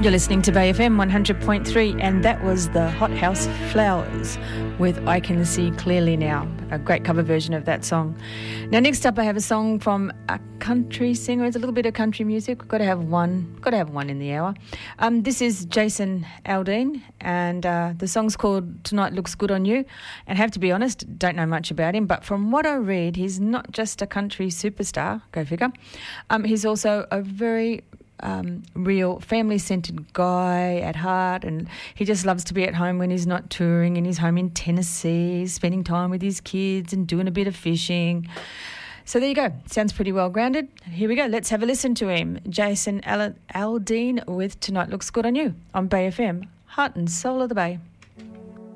You're listening to Bay FM 100.3, and that was the Hothouse Flowers with I Can See Clearly Now, a great cover version of that song. Now, next up, I have a song from a country singer. It's a little bit of country music. We've got to have one in the hour. This is Jason Aldean, and the song's called Tonight Looks Good on You. And I have to be honest, don't know much about him, but from what I read, he's not just a country superstar, go figure. He's also a very real family-centred guy at heart, and he just loves to be at home when he's not touring, and he's home in Tennessee, spending time with his kids and doing a bit of fishing. So there you go. Sounds pretty well grounded. Here we go. Let's have a listen to him. Jason Aldean with Tonight Looks Good on You on Bay FM, heart and soul of the Bay.